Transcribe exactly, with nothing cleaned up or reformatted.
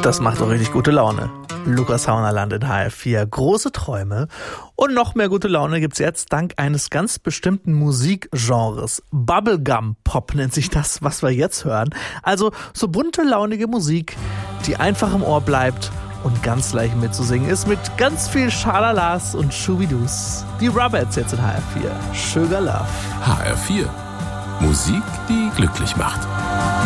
Das macht doch richtig gute Laune. Lukas Haunerland in H F vier. Große Träume. Und noch mehr gute Laune gibt's jetzt dank eines ganz bestimmten Musikgenres. Bubblegum Pop nennt sich das, was wir jetzt hören. Also so bunte, launige Musik, die einfach im Ohr bleibt und ganz leicht mitzusingen ist mit ganz viel Schalalas und Schubidus. Die Rubettes jetzt in H F vier. Sugar Love. H R vier. Musik, die glücklich macht.